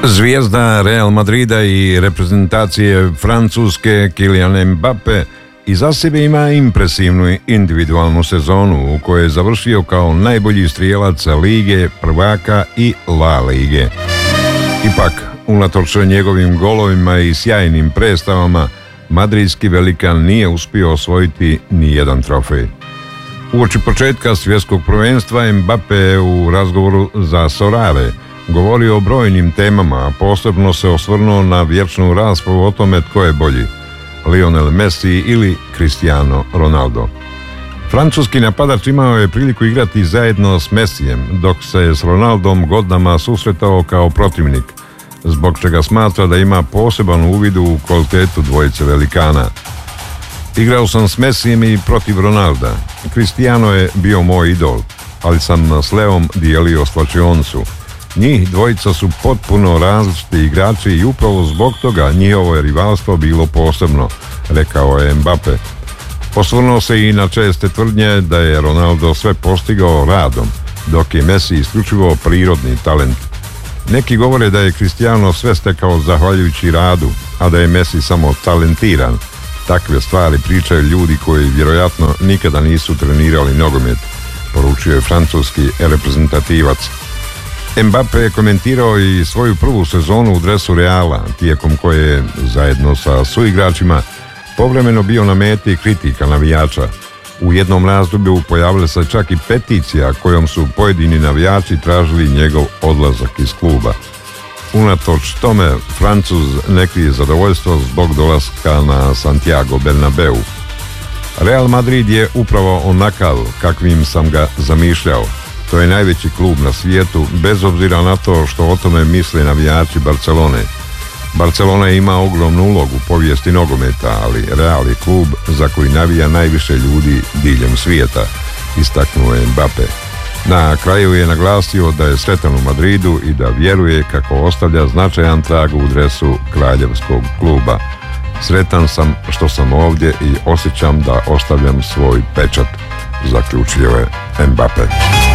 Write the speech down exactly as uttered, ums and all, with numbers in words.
Zvijezda Real Madrida i reprezentacije Francuske Kylian Mbappé iza sebe ima impresivnu individualnu sezonu u kojoj je završio kao najbolji strijelac Lige prvaka i La Lige. Ipak, unatoč njegovim golovima i sjajnim predstavama, madridski velikan nije uspio osvojiti ni jedan trofej. Uoči početka svjetskog prvenstva Mbappé je u razgovoru za Sorare govorio o brojnim temama, a posebno se osvrnuo na vječnu raspravu o tome tko je bolji, Lionel Messi ili Cristiano Ronaldo. Francuski napadač imao je priliku igrati zajedno s Messijem, dok se s Ronaldom godinama susretao kao protivnik, zbog čega smatra da ima poseban uvid u kvalitetu dvojice velikana. Igrao sam s Messijem i protiv Ronalda. Cristiano je bio moj idol, ali sam s Leom dijelio svlačioncu. Njih dvojica su potpuno različiti igrači i upravo zbog toga njihovo je rivalstvo bilo posebno, rekao je Mbappé. Osvrnuo se i na česte tvrdnje da je Ronaldo sve postigao radom, dok je Messi isključivo prirodni talent. Neki govore da je Cristiano sve stekao zahvaljujući radu, a da je Messi samo talentiran. Takve stvari pričaju ljudi koji vjerojatno nikada nisu trenirali nogomet, poručio je francuski reprezentativac. Mbappé je komentirao i svoju prvu sezonu u dresu Reala, tijekom koje je, zajedno sa suigračima, povremeno bio na meti kritika navijača. U jednom razdoblju pojavila se čak i peticija kojom su pojedini navijači tražili njegov odlazak iz kluba. Unatoč tome, Francuz ne krije zadovoljstvo zbog dolaska na Santiago Bernabeu. Real Madrid je upravo onakav kakvim sam ga zamišljao. To je najveći klub na svijetu, bez obzira na to što o tome misle navijači Barcelone. Barcelona ima ogromnu ulogu u povijesti nogometa, ali Real je klub za koji navija najviše ljudi diljem svijeta, istaknuo je Mbappé. Na kraju je naglasio da je sretan u Madridu i da vjeruje kako ostavlja značajan trag u dresu kraljevskog kluba. Sretan sam što sam ovdje i osjećam da ostavljam svoj pečat, zaključio je Mbappé.